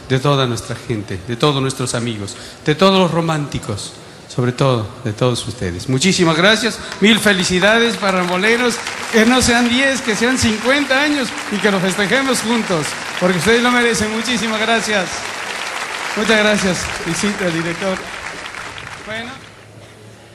de toda nuestra gente, de todos nuestros amigos, de todos los románticos, sobre todo de todos ustedes. Muchísimas gracias, mil felicidades para Moleros, que no sean 10, que sean 50 años y que lo festejemos juntos, porque ustedes lo merecen. Muchísimas gracias. Muchas gracias, Isidro, el director. Bueno.